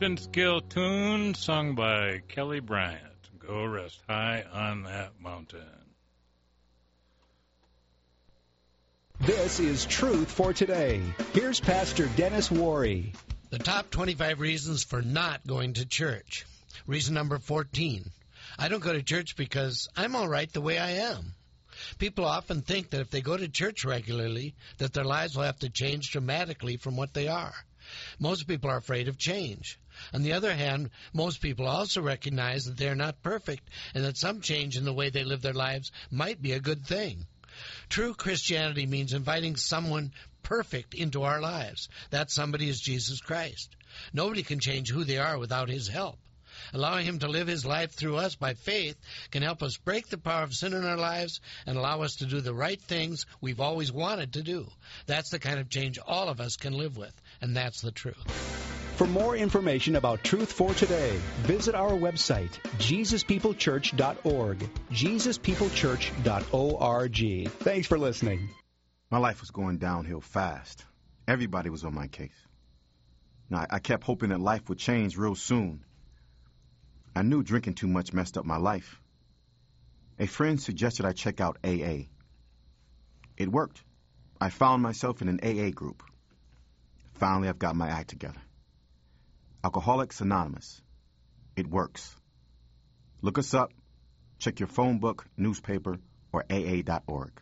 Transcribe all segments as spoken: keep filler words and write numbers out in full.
Spin Skill tune sung by Kelly Bryant. Go rest high on that mountain. This is Truth for Today. Here's Pastor Dennis Worry. The top twenty-five reasons for not going to church. Reason number fourteen. I don't go to church because I'm all right the way I am. People often think that if they go to church regularly, that their lives will have to change dramatically from what they are. Most people are afraid of change. On the other hand, most people also recognize that they are not perfect and that some change in the way they live their lives might be a good thing. True Christianity means inviting someone perfect into our lives. That somebody is Jesus Christ. Nobody can change who they are without his help. Allowing him to live his life through us by faith can help us break the power of sin in our lives and allow us to do the right things we've always wanted to do. That's the kind of change all of us can live with, and that's the truth. For more information about Truth for Today, visit our website, jesus people church dot org, jesus people church dot org. Thanks for listening. My life was going downhill fast. Everybody was on my case. Now, I kept hoping that life would change real soon. I knew drinking too much messed up my life. A friend suggested I check out A A. It worked. I found myself in an A A group. Finally, I've got my act together. Alcoholics Anonymous. It works. Look us up, check your phone book, newspaper, or A A dot org.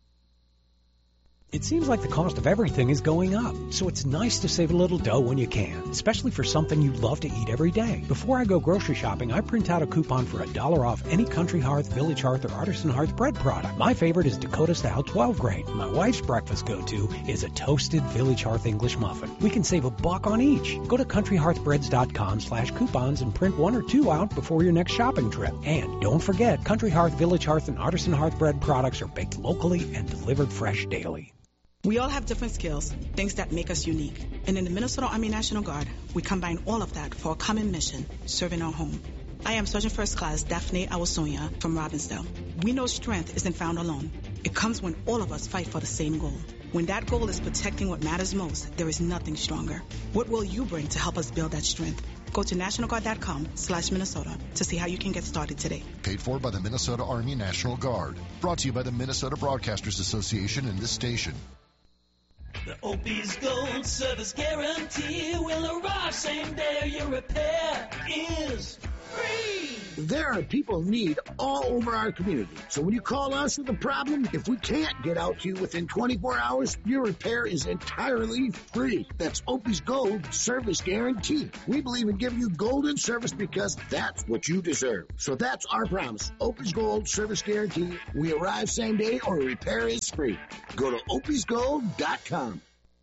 It seems like the cost of everything is going up, so it's nice to save a little dough when you can, especially for something you love to eat every day. Before I go grocery shopping, I print out a coupon for a dollar off any Country Hearth, Village Hearth, or Artisan Hearth bread product. My favorite is Dakota Style twelve grain. My wife's breakfast go-to is a toasted Village Hearth English muffin. We can save a buck on each. Go to country hearth breads dot com slash coupons and print one or two out before your next shopping trip. And don't forget, Country Hearth, Village Hearth, and Artisan Hearth bread products are baked locally and delivered fresh daily. We all have different skills, things that make us unique. And in the Minnesota Army National Guard, we combine all of that for a common mission, serving our home. I am Sergeant First Class Daphne Awasonia from Robbinsdale. We know strength isn't found alone. It comes when all of us fight for the same goal. When that goal is protecting what matters most, there is nothing stronger. What will you bring to help us build that strength? Go to national guard dot com slash Minnesota to see how you can get started today. Paid for by the Minnesota Army National Guard. Brought to you by the Minnesota Broadcasters Association and this station. The Opie's Gold Service Guarantee will arrive same day your repair is free. There are people in need all over our community. So when you call us with a problem, if we can't get out to you within twenty-four hours, your repair is entirely free. That's Opie's Gold Service Guarantee. We believe in giving you golden service because that's what you deserve. So that's our promise. Opie's Gold Service Guarantee. We arrive same day or repair is free. Go to opies gold dot com.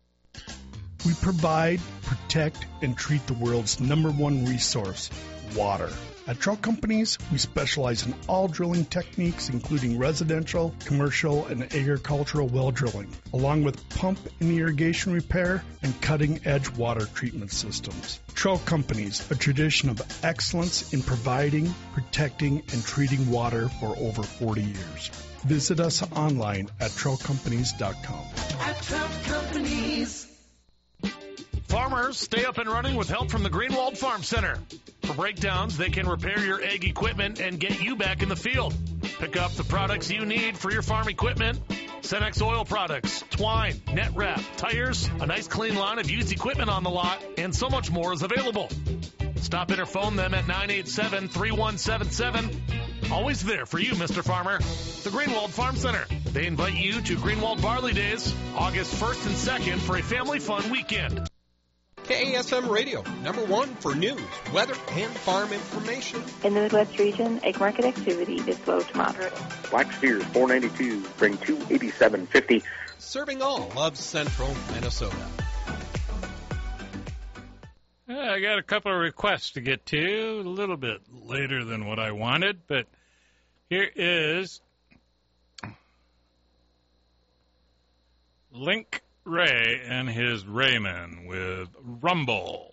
We provide, protect, and treat the world's number one resource, water. At Trout Companies, we specialize in all drilling techniques, including residential, commercial, and agricultural well drilling, along with pump and irrigation repair and cutting-edge water treatment systems. Trout Companies, a tradition of excellence in providing, protecting, and treating water for over forty years. Visit us online at trout companies dot com. At Trout Companies. Farmers, stay up and running with help from the Greenwald Farm Center. For breakdowns, they can repair your ag equipment and get you back in the field. Pick up the products you need for your farm equipment. Cenex oil products, twine, net wrap, tires, a nice clean line of used equipment on the lot, and so much more is available. Stop in or phone them at nine eight seven, three one seven seven. Always there for you, Mister Farmer. The Greenwald Farm Center. They invite you to Greenwald Barley Days, August first and second for a family fun weekend. K A S M Radio, number one for news, weather, and farm information. In the Midwest region, egg market activity is low to moderate. Black Steers four ninety-two, bring two eighty-seven fifty. Serving all of central Minnesota. I got a couple of requests to get to, a little bit later than what I wanted, but here is Link Ray and his Rayman with Rumble.